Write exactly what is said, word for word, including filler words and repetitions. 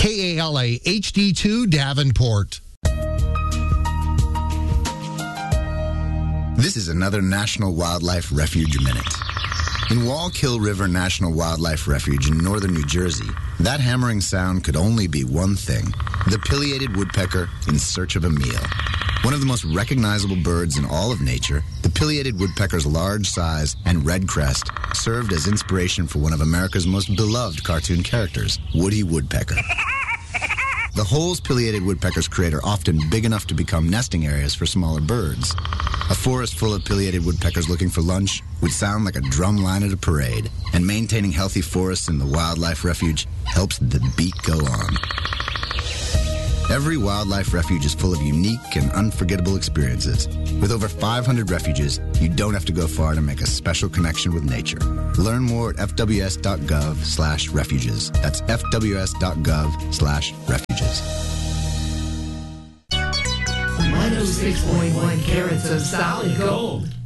K A L A H D two Davenport. This is another National Wildlife Refuge Minute. In Wallkill River National Wildlife Refuge in northern New Jersey, that hammering sound could only be one thing: the pileated woodpecker in search of a meal. One of the most recognizable birds in all of nature, the pileated woodpecker's large size and red crest served as inspiration for one of America's most beloved cartoon characters, Woody Woodpecker. The holes pileated woodpeckers create are often big enough to become nesting areas for smaller birds. A forest full of pileated woodpeckers looking for lunch would sound like a drum line at a parade, and maintaining healthy forests in the wildlife refuge helps the beat go on. Every wildlife refuge is full of unique and unforgettable experiences. With over five hundred refuges, you don't have to go far to make a special connection with nature. Learn more at f w s dot gov slash refuges. That's f w s dot gov slash refuges. one oh six point one carats of solid gold.